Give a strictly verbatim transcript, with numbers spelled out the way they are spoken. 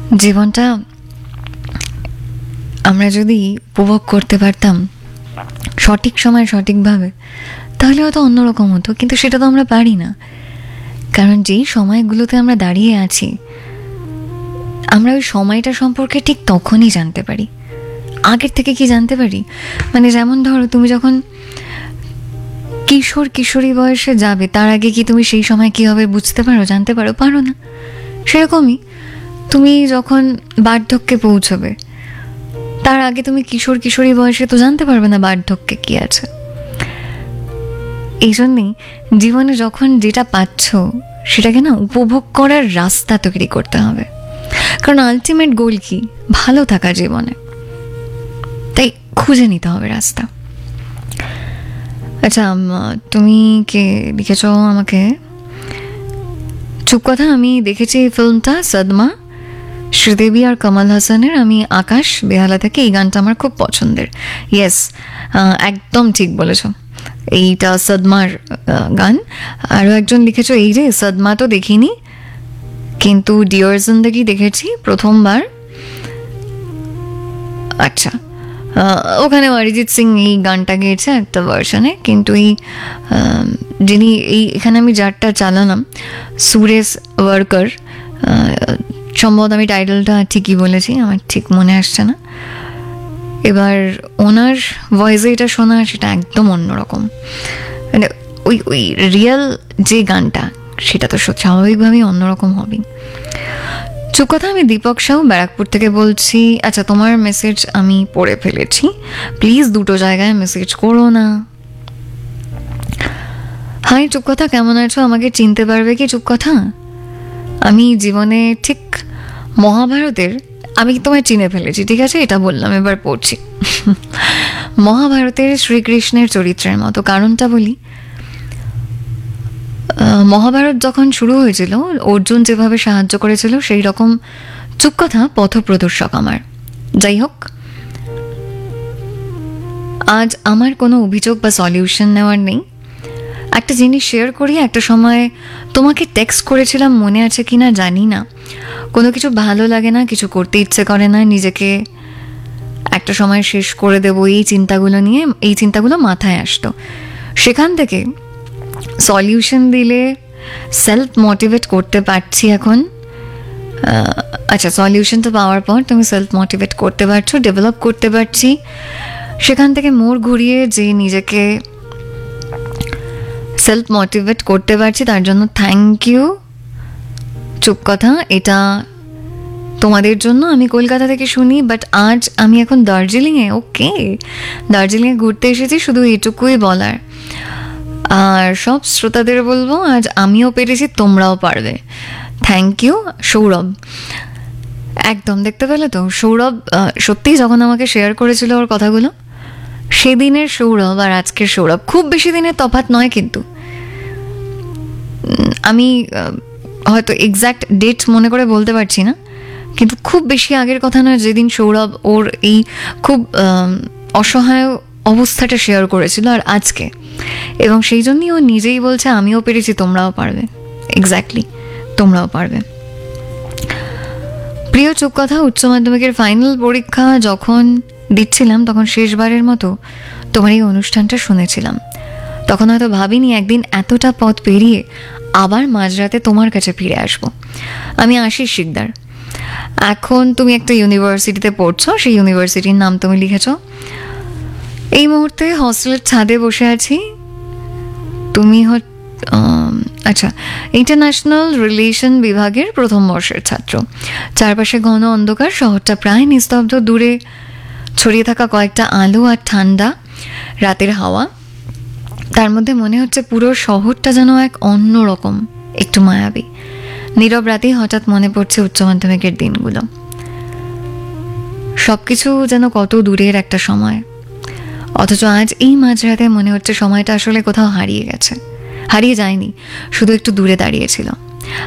জীবনটা আমরা যদি উপভোগ করতে পারতাম সঠিক সময় সঠিকভাবে, তাহলে হয়তো অন্যরকম হতো, কিন্তু সেটা তো আমরা পারি না। কারণ যেই সময়গুলোতে আমরা দাঁড়িয়ে আছি, আমরা ওই সময়টা সম্পর্কে ঠিক তখনই জানতে পারি। আগের থেকে কি জানতে পারি, মানে যেমন ধরো তুমি যখন কিশোর কিশোরী বয়সে যাবে, তার আগে কি তুমি সেই সময় কী হবে বুঝতে পারো, জানতে পারো? পারো না। সেরকমই তুমি যখন বার্ধক্যে পৌঁছবে, তার আগে তুমি কিশোর কিশোরী বয়সে তো জানতে পারবে না বার্ধক্যে কি আছে। এই জন্যেই জীবনে যখন যেটা পাচ্ছ সেটাকে না উপভোগ করার রাস্তা তৈরি করতে হবে। কারণ আলটিমেট গোল কি? ভালো থাকা জীবনে। তাই খুঁজে নিতে হবে রাস্তা। আচ্ছা, তুমি কে লিখেছ আমাকে? চুপ কথা, আমি দেখেছি এই ফিল্মটা, সদমা, শ্রীদেবী আর কমল হাসানের। আমি আকাশ, বেহালা থেকে। এই গানটা আমার খুব পছন্দের। ইয়েস, একদম ঠিক বলেছ, এইটা সদমার গান। আরও একজন লিখেছ, এই যে সদমা তো দেখিনি, কিন্তু ডিয়ার জিন্দেগি দেখেছি প্রথমবার। আচ্ছা, ওখানে অরিজিৎ সিং এই গানটা গেয়েছে একটা ভার্সনে, কিন্তু এই যিনি এই এখানে আমি যারটা চালালাম, সুরেশ ওয়ার্কার, সম্ভবত আমি টাইটেলটা ঠিকই বলেছি, আমার ঠিক মনে আসছে না। এবার ওনার ভয়েসে এটা শোনা, সেটা একদম অন্যরকম। মানে ওই ওই রিয়েল যে গানটা, সেটা তো স্বাভাবিকভাবেই অন্যরকম হবে। চুপ কথা, আমি দীপক সাউ, ব্যারাকপুর থেকে বলছি। আচ্ছা, তোমার মেসেজ আমি পড়ে ফেলেছি, প্লিজ দুটো জায়গায় মেসেজ করো না। হাই চুপ কথা, কেমন আছো? আমাকে চিনতে পারবে কি চুপ কথা? আমি জীবনে ঠিক মহাভারতের, আমি তোমায় চিনে ফেলেছি, ঠিক আছে, এটা বললাম, এবার পড়ছি। মহাভারতের শ্রীকৃষ্ণের চরিত্রের মতো। কারণটা বলি, মহাভারত যখন শুরু হয়েছিল, অর্জুন যেভাবে সাহায্য করেছিল, সেই রকম চুপ কথা পথপ্রদর্শক আমার। যাই হোক, আজ আমার কোনো অভিযোগ বা সলিউশন নেওয়ার নেই। একটা জিনিস শেয়ার করি, একটা সময় তোমাকে টেক্সট করেছিলাম, মনে আছে কি না জানি না। কোনো কিছু ভালো লাগে না, কিছু করতে ইচ্ছে করে না, নিজেকে একটা সময় শেষ করে দেবো, এই চিন্তাগুলো নিয়ে, এই চিন্তাগুলো মাথায় আসতো। সেখান থেকে সলিউশন দিলে সেলফ মোটিভেট করতে পারছি এখন। আচ্ছা, সলিউশনটা পাওয়ার পর তুমি সেলফ মোটিভেট করতে পারছো, ডেভেলপ করতে পারছি। সেখান থেকে মোড় ঘুরিয়ে যে নিজেকে সেলফ মোটিভেট করতে পারছি, তার জন্য থ্যাংক ইউ চুপ কথা। এটা তোমাদের জন্য। আমি কলকাতা থেকে শুনি, বাট আজ আমি এখন দার্জিলিংয়ে। ওকে, দার্জিলিংয়ে ঘুরতে এসেছি, শুধু এটুকুই বলার। আর সব শ্রোতাদের বলবো, আজ আমিও পেরেছি, তোমরাও পারবে। Thank you Sourav. একদম, দেখতে পেলে তো সৌরভ সত্যিই যখন আমাকে শেয়ার করেছিল ওর কথাগুলো, সেদিনের সৌরভ আর আজকের সৌরভ খুব বেশি দিনের তফাৎ নয়। কিন্তু আমি হয়তো এক্স্যাক্ট ডেট মনে করে বলতে পারছি না, কিন্তু খুব বেশি আগের কথা নয় যেদিন সৌরভ ওর এই খুব অসহায় অবস্থাটা শেয়ার করেছিল, আর আজকে। এবং সেই জন্যই ও নিজেই বলছে আমিও পেরেছি, তোমরাও পারবে। এক্স্যাক্টলি, তোমরাও পারবে। প্রিয় চুপ কথা, উচ্চ মাধ্যমিকের ফাইনাল পরীক্ষা যখন দিচ্ছিলাম, তখন শেষবারের মতো তোমার এই অনুষ্ঠানটা শুনেছিলাম। তখন হয়তো ভাবিনি একদিন এতটা পথ পেরিয়ে আবার মাঝরাতে তোমার কাছে ফিরে আসবো। আমি আশিস শিকদার। এখন তুমি একটা ইউনিভার্সিটিতে পড়ছো, সেই ইউনিভার্সিটির নাম তুমি লিখেছ। এই মুহূর্তে হস্টেলের ছাদে বসে আছি। তুমি আচ্ছা, ইন্টারন্যাশনাল রিলেশন বিভাগের প্রথম বর্ষের ছাত্র। চারপাশে ঘন অন্ধকার, শহরটা প্রায় নিস্তব্ধ। দূরে ছড়িয়ে থাকা কয়েকটা আলো আর ঠান্ডা রাতের হাওয়া, তার মধ্যে মনে হচ্ছে পুরো শহরটা যেন এক অন্যরকম, একটু মায়াবী। নীরব রাতে হঠাৎ মনে পড়ছে উচ্চ মাধ্যমিকের দিনগুলো। সবকিছু যেন কত দূরের একটা সময়, অথচ আজ এই মাঝরাতে মনে হচ্ছে সময়টা আসলে কোথাও হারিয়ে গেছে। হারিয়ে যায়নি, শুধু একটু দূরে দাঁড়িয়েছিল।